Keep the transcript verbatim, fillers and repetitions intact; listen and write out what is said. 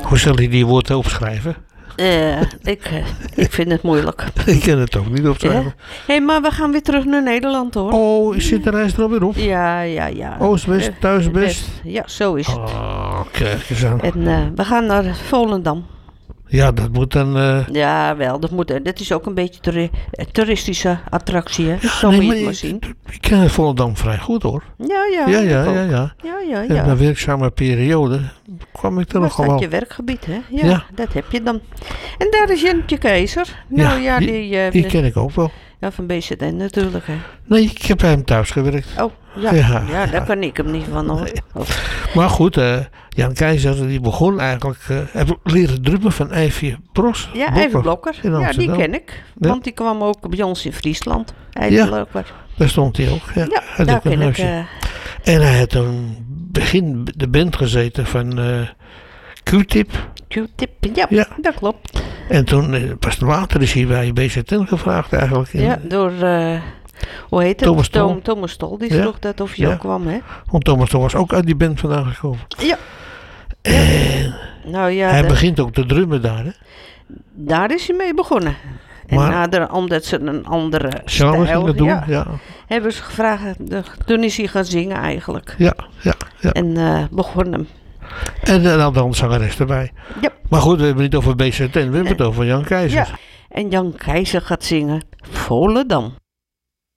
Hoe zal je die woorden opschrijven? Uh, ik, uh, ik vind het moeilijk. Ik ken het ook niet opschrijven. Hé, hey, maar we gaan weer terug naar Nederland, hoor. Oh, zit de reis er alweer op? Ja, ja, ja. Oost-West, thuis-West? Ja, zo is het. Oh, kijk eens aan. En uh, we gaan naar Volendam. Ja, dat moet dan... Uh... Ja, wel. Dat, moet, dat is ook een beetje toeri- toeristische attractie, hè. Ja, zo nee, moet je maar het maar ik, zien. ik ken Volendam vrij goed, hoor. Ja, ja. Ja, ja, ik ja, ook. ja. Ja, ja, In ja. mijn werkzame periode kwam ik er Dat nogal is wel. je werkgebied, hè? Ja, Ja. dat heb je dan. En daar is Jantje Keizer. Nou ja, die, die... Uh, die ken ik ook wel. Ja, van B Z N natuurlijk, hè. Nee, ik heb bij hem thuis gewerkt. Oh, ja. Ja, Ja, ja, daar ja. kan ik hem niet van, hoor. Nee. Oh. Maar goed, uh, Jan Keizer die begon eigenlijk... Uh, heb leren drummen van Eifje Bros. Ja, Blokker even Blokker. in Ja, die Amsterdam. ken ik. Ja. Want die kwam ook bij ons in Friesland. Even Ja. Blokker. Daar stond hij ook. Ja, Ja, Had daar ook een ken ik. huisje. Uh, En hij had toen begin de band gezeten van uh, Q-Tip. Q-tip. Ja, Ja. dat klopt. En toen, uh, pas later is hij bij B Z N gevraagd eigenlijk. In, Ja, door... Uh, hoe heet het? Thomas Stol. Tom, Thomas Stol. Die Ja. vroeg dat of je Ja. ook kwam, hè? Want Thomas Stol was ook uit die band vandaan gekomen. Ja. En Nou ja, hij de- begint ook te drummen daar, hè? daar is hij mee begonnen. En Maar- nader, omdat ze een andere Samen stijl gingen doen. ja, Ja, hebben ze gevraagd. de- Toen is hij gaan zingen eigenlijk. ja, ja. ja. En uh, begon hem. En dan dan zangeres erbij. Ja. Maar goed, we hebben het niet over B Z N, we hebben het over Jan Keizer. Ja. En Jan Keizer gaat zingen Volendam.